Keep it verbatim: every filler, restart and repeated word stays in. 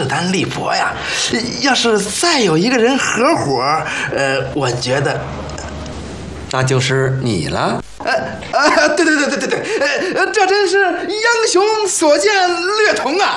单力薄呀。要是再有一个人合伙，呃，我觉得， 那就是你了。 呃呃，对对对对对对，呃，这真是英雄所见略同啊！